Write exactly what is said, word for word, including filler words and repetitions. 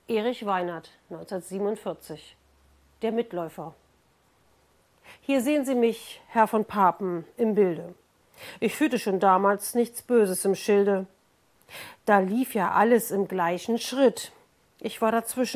Erich Weinert, neunzehnhundertsiebenundvierzig. Der Mitläufer. Hier sehen Sie mich, Herr von Papen, im Bilde. Ich führte schon damals nichts Böses im Schilde. Da lief ja alles im gleichen Schritt. Ich war dazwischen